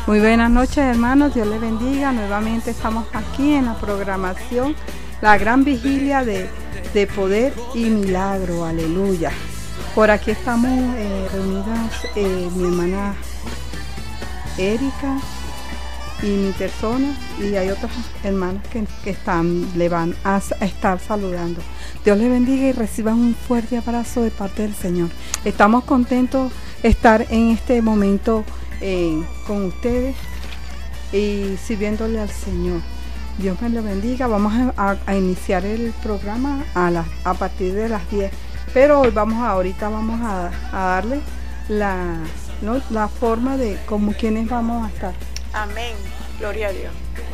Muy buenas noches, hermanos, Dios les bendiga. Nuevamente estamos aquí en la programación, la gran vigilia de poder y milagro, aleluya. Por aquí estamos reunidas mi hermana Erika y mi persona, y hay otras hermanas que le van a estar saludando. Dios les bendiga y reciban un fuerte abrazo de parte del Señor. Estamos contentos de estar en este momento con ustedes y sirviéndole al Señor. Dios me lo bendiga. Vamos a iniciar el programa a partir de las 10, pero hoy ahorita vamos a darle la forma de como quienes vamos a estar. Amén, gloria a Dios.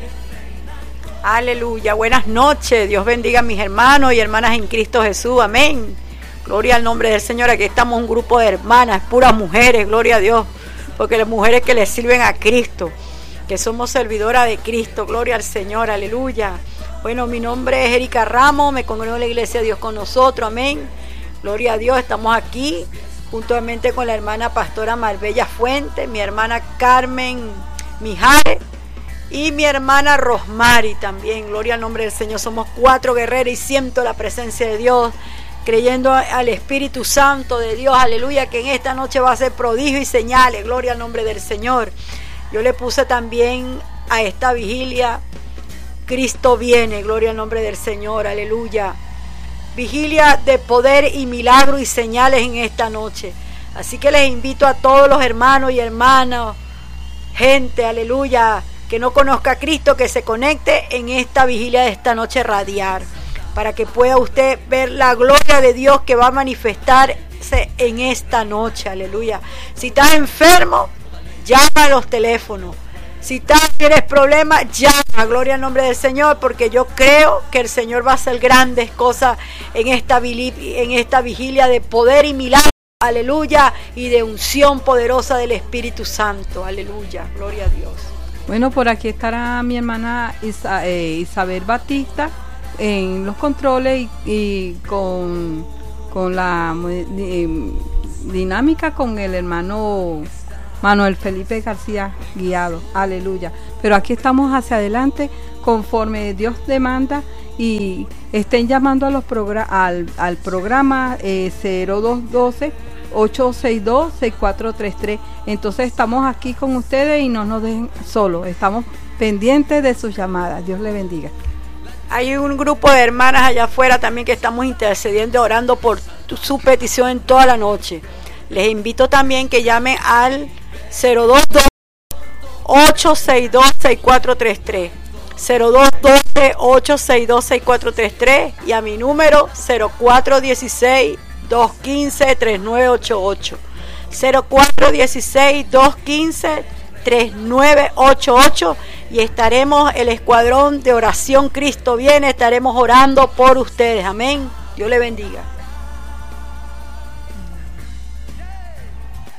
Aleluya, buenas noches. Dios bendiga a mis hermanos y hermanas en Cristo Jesús. Amén, gloria al nombre del Señor. Aquí estamos un grupo de hermanas, puras mujeres, gloria a Dios, porque las mujeres que le sirven a Cristo, que somos servidoras de Cristo, gloria al Señor, aleluya. Bueno, mi nombre es Erika Ramos, me congrego en la iglesia de Dios con nosotros, amén, gloria a Dios. Estamos aquí juntamente con la hermana pastora Marbella Fuente, mi hermana Carmen Mijares y mi hermana Rosmary también, gloria al nombre del Señor. Somos 4 guerreras y siento la presencia de Dios, creyendo al Espíritu Santo de Dios, aleluya, que en esta noche va a ser prodigio y señales, gloria al nombre del Señor. Yo le puse también a esta vigilia, Cristo viene, gloria al nombre del Señor, aleluya. Vigilia de poder y milagro y señales en esta noche. Así que les invito a todos los hermanos y hermanas, gente, aleluya, que no conozca a Cristo, que se conecte en esta vigilia de esta noche radiar, para que pueda usted ver la gloria de Dios que va a manifestarse en esta noche, aleluya. Si estás enfermo, llama a los teléfonos. Si tienes problemas, llama, gloria al nombre del Señor, porque yo creo que el Señor va a hacer grandes cosas en esta vigilia de poder y milagro, aleluya, y de unción poderosa del Espíritu Santo, aleluya, gloria a Dios. Bueno, por aquí estará mi hermana Isabel Batista en los controles y con la dinámica con el hermano Manuel Felipe García Guiado, aleluya. Pero aquí estamos hacia adelante conforme Dios demanda, y estén llamando a al programa 0212-862-6433. Entonces estamos aquí con ustedes y no nos dejen solos, estamos pendientes de sus llamadas. Dios les bendiga. Hay un grupo de hermanas allá afuera también que estamos intercediendo, orando por su petición en toda la noche. Les invito también que llamen al 0212-862-6433, 0212-862-6433, y a mi número 0416-215-3988, 0416-215-3988, y estaremos, el escuadrón de oración Cristo viene, estaremos orando por ustedes, amén. Dios le bendiga.